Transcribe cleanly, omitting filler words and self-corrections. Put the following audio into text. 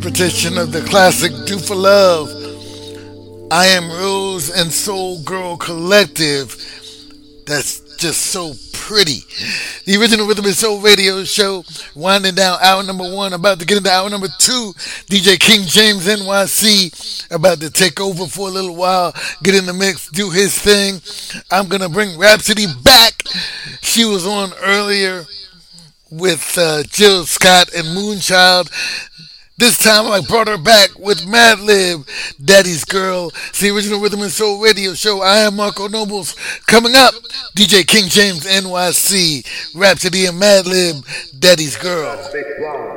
interpretation of the classic Do for Love. I Am Rose and Soul Girl Collective. That's just so pretty. The original Rhythm and Soul radio show, winding down hour number one, about to get into hour number two. DJ King James NYC about to take over for a little while, get in the mix, do his thing. I'm going to bring Rhapsody back. She was on earlier with Jill Scott and Moonchild. This time I brought her back with Madlib, Daddy's Girl. It's the original Rhythm and Soul radio show. I am Marco Nobles. Coming up, DJ King James NYC, Rhapsody and Madlib, Daddy's Girl.